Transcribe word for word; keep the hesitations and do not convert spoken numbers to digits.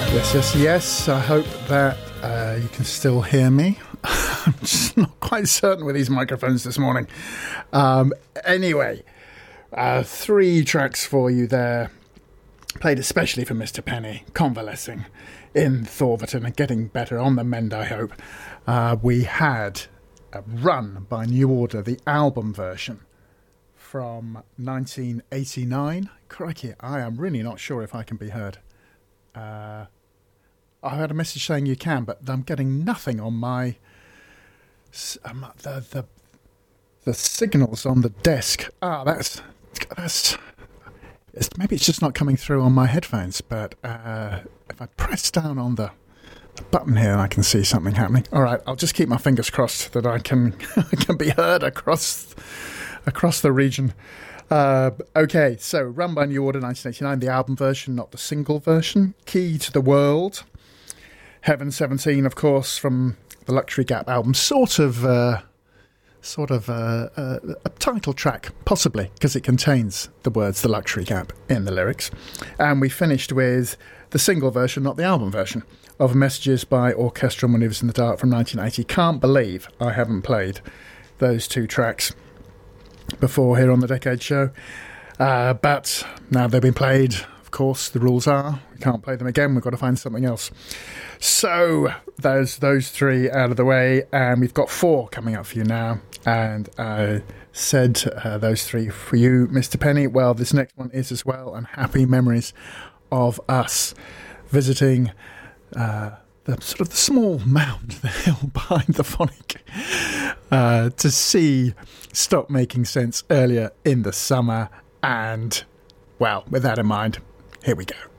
Yes, yes, yes. I hope that uh, you can still hear me. I'm just not quite certain with these microphones this morning. Um, anyway, uh, three tracks for you there, played especially for Mister Penny, convalescing in Thorverton and getting better on the mend, I hope. Uh, we had a Run by New Order, the album version from nineteen eighty-nine. Crikey, I am really not sure if I can be heard. Uh, I had a message saying you can, but I'm getting nothing on my um, the the the signals on the desk. Ah, that's that's. It's, maybe it's just not coming through on my headphones. But uh, if I press down on the, the button here, I can see something happening. All right, I'll just keep my fingers crossed that I can I can be heard across across the region. Uh, okay, so Run by New Order, nineteen eighty-nine, the album version, not the single version. Key to the World. Heaven seventeen, of course, from the Luxury Gap album. Sort of, uh, sort of uh, uh, a title track, possibly, because it contains the words The Luxury Gap in the lyrics. And we finished with the single version, not the album version, of Messages by Orchestral Manoeuvres in the Dark from nineteen eighty. Can't believe I haven't played those two tracks before here on the Decade Show. Uh, but now they've been played, of course, the rules are we can't play them again. We've got to find something else. So there's those three out of the way, and we've got four coming up for you now. And I said uh, those three for you, Mister Penny. Well, this next one is as well, and happy memories of us visiting uh, the sort of the small mound, the hill behind the Phonic, uh, to see Stop Making Sense earlier in the summer. And, well, with that in mind, here we go.